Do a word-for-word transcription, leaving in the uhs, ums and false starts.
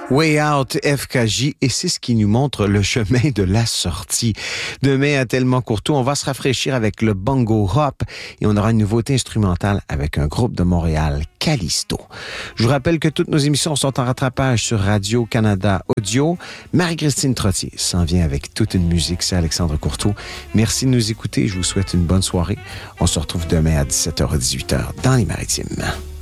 Way Out F K J, et c'est ce qui nous montre le chemin de la sortie. Demain à Tellement Courtois, on va se rafraîchir avec le Bongo Hop et on aura une nouveauté instrumentale avec un groupe de Montréal, Callisto. Je vous rappelle que toutes nos émissions sont en rattrapage sur Radio-Canada Audio. Marie-Christine Trottier s'en vient avec toute une musique, c'est Alexandre Courtois. Merci de nous écouter, je vous souhaite une bonne soirée. On se retrouve demain à dix-sept heures à dix-huit heures dans les Maritimes.